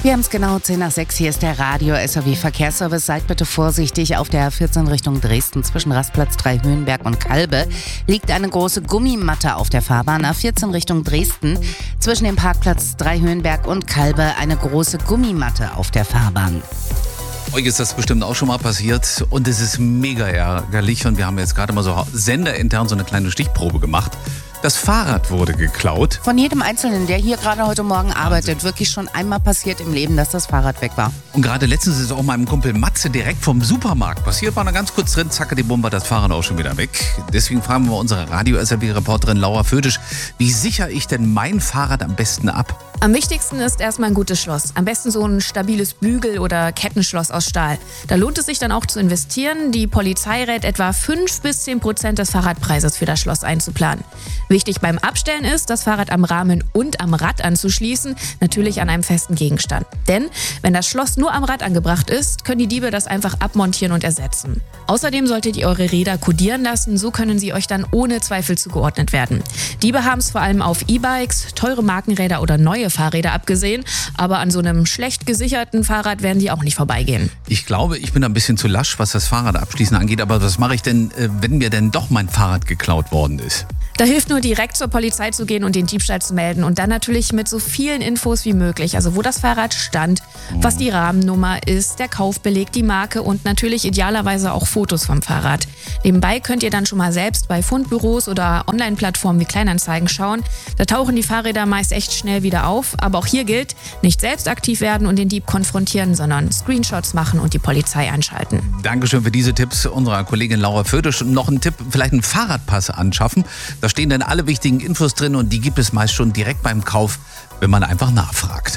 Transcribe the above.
Wir haben es genau 10 nach 6. Hier ist der Radio-SOW-Verkehrsservice. Seid bitte vorsichtig. Auf der A14 Richtung Dresden zwischen Rastplatz 3 Höhenberg und Kalbe liegt eine große Gummimatte auf der Fahrbahn. A14 Richtung Dresden zwischen dem Parkplatz 3 Höhenberg und Kalbe eine große Gummimatte auf der Fahrbahn. Euch ist das bestimmt auch schon mal passiert und es ist mega ärgerlich und wir haben jetzt gerade mal so senderintern so eine kleine Stichprobe gemacht. Das Fahrrad wurde geklaut. Von jedem Einzelnen, der hier gerade heute Morgen arbeitet, wirklich schon einmal passiert im Leben, dass das Fahrrad weg war. Und gerade letztens ist auch meinem Kumpel Matze direkt vom Supermarkt passiert. War da ganz kurz drin, zacke die Bombe, das Fahrrad auch schon wieder weg. Deswegen fragen wir unsere Radio-SRW-Reporterin Laura Födisch, wie sichere ich denn mein Fahrrad am besten ab? Am wichtigsten ist erstmal ein gutes Schloss. Am besten so ein stabiles Bügel- oder Kettenschloss aus Stahl. Da lohnt es sich dann auch zu investieren. Die Polizei rät etwa 5-10% des Fahrradpreises für das Schloss einzuplanen. Wichtig beim Abstellen ist, das Fahrrad am Rahmen und am Rad anzuschließen, natürlich an einem festen Gegenstand. Denn wenn das Schloss nur am Rad angebracht ist, können die Diebe das einfach abmontieren und ersetzen. Außerdem solltet ihr eure Räder kodieren lassen, so können sie euch dann ohne Zweifel zugeordnet werden. Diebe haben es vor allem auf E-Bikes, teure Markenräder oder neue Fahrräder abgesehen, aber an so einem schlecht gesicherten Fahrrad werden die auch nicht vorbeigehen. Ich glaube, ich bin ein bisschen zu lasch, was das Fahrrad abschließen angeht, aber was mache ich denn, wenn mir denn doch mein Fahrrad geklaut worden ist? Da hilft nur direkt zur Polizei zu gehen und den Diebstahl zu melden und dann natürlich mit so vielen Infos wie möglich. Also wo das Fahrrad stand, was die Rahmennummer ist, der Kaufbeleg, die Marke und natürlich idealerweise auch Fotos vom Fahrrad. Nebenbei könnt ihr dann schon mal selbst bei Fundbüros oder Online-Plattformen wie Kleinanzeigen schauen. Da tauchen die Fahrräder meist echt schnell wieder auf. Aber auch hier gilt, nicht selbst aktiv werden und den Dieb konfrontieren, sondern Screenshots machen und die Polizei einschalten. Dankeschön für diese Tipps unserer Kollegin Laura Födisch. Noch ein Tipp, vielleicht einen Fahrradpass anschaffen. Da stehen dann alle wichtigen Infos drin und die gibt es meist schon direkt beim Kauf, wenn man einfach nachfragt.